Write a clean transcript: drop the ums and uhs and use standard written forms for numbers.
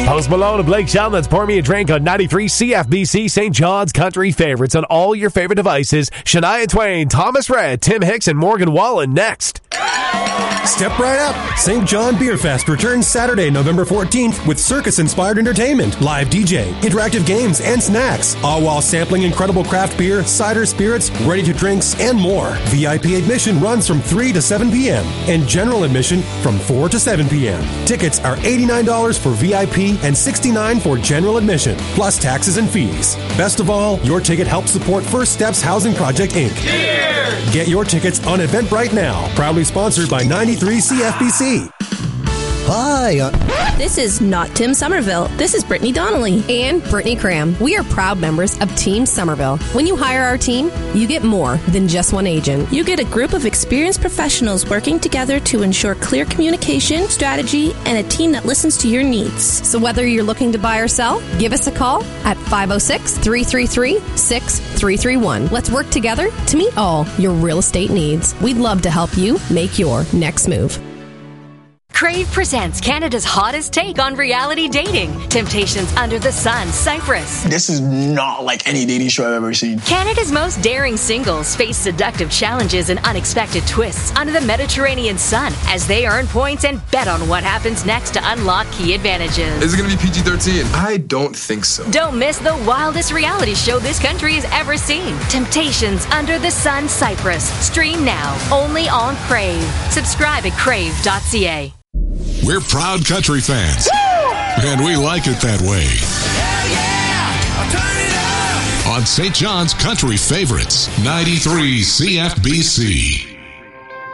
Post Malone and Blake Shelton, that's Pour Me a Drink on 93 CFBC, St. John's Country Favorites on all your favorite devices. Shania Twain, Thomas Rhett, Tim Hicks, and Morgan Wallen next. Step right up. St. John Beer Fest returns Saturday, November 14th with circus-inspired entertainment, live DJ, interactive games, and snacks, all while sampling incredible craft beer, cider, spirits, ready-to-drinks, and more. VIP admission runs from 3 to 7 p.m. and general admission from 4 to 7 p.m. Tickets are $89 for VIP and $69 for general admission, plus taxes and fees. Best of all, your ticket helps support First Steps Housing Project, Inc. Cheers! Get your tickets on Eventbrite now. Proudly sponsored by 93 CFBC. Hi. This is not Tim Somerville. This is Brittany Donnelly. And Brittany Cram. We are proud members of Team Somerville. When you hire our team, you get more than just one agent. You get a group of experienced professionals working together to ensure clear communication, strategy, and a team that listens to your needs. So whether you're looking to buy or sell, give us a call at 506-333-6331. Let's work together to meet all your real estate needs. We'd love to help you make your next move. Crave presents Canada's hottest take on reality dating. Temptations Under the Sun, Cyprus. This is not like any dating show I've ever seen. Canada's most daring singles face seductive challenges and unexpected twists under the Mediterranean sun as they earn points and bet on what happens next to unlock key advantages. Is it going to be PG-13? I don't think so. Don't miss the wildest reality show this country has ever seen. Temptations Under the Sun, Cyprus. Stream now, only on Crave. Subscribe at crave.ca. We're proud country fans, and we like it that way. Turn it up! On St. John's Country Favorites, 93 CFBC.